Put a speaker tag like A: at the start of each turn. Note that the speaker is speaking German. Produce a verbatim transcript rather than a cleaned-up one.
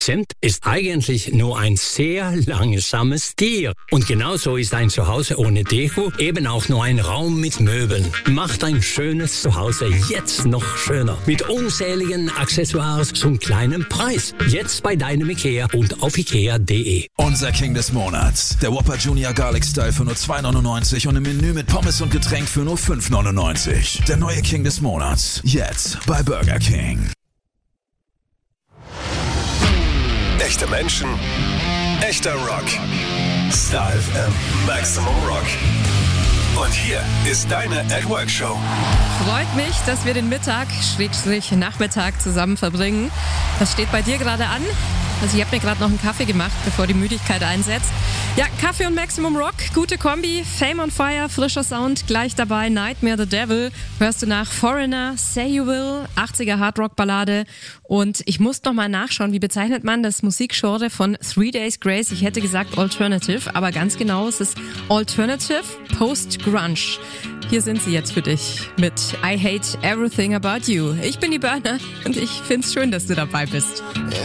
A: Zimt ist eigentlich nur ein sehr langsames Tier. Und genauso ist ein Zuhause ohne Deko eben auch nur ein Raum mit Möbeln. Macht ein schönes Zuhause jetzt noch schöner. Mit unzähligen Accessoires zum kleinen Preis. Jetzt bei deinem Ikea und auf ikea punkt de.
B: Unser King des Monats. Der Whopper Junior Garlic Style für nur zwei neunundneunzig und im Menü mit Pommes und Getränk für nur fünf neunundneunzig. Der neue King des Monats. Jetzt bei Burger King.
C: Echte Menschen, echter Rock. Star F M Maximum Rock. Und hier ist deine At Work Show.
D: Freut mich, dass wir den Mittag, Schrägstrich Nachmittag zusammen verbringen. Was steht bei dir gerade an? Also ich habe mir gerade noch einen Kaffee gemacht, bevor die Müdigkeit einsetzt. Ja, Kaffee und Maximum Rock, gute Kombi, Fame on Fire, frischer Sound, gleich dabei Nightmare the Devil, hörst du nach Foreigner, Say You Will, achtziger Hardrock-Ballade. Und ich muss noch mal nachschauen, wie bezeichnet man das Musikgenre von Three Days Grace? Ich hätte gesagt Alternative, aber ganz genau, es ist Alternative Post-Grunge. Hier sind sie jetzt für dich mit I Hate Everything About You. Ich bin die Burner und ich find's schön, dass du dabei bist.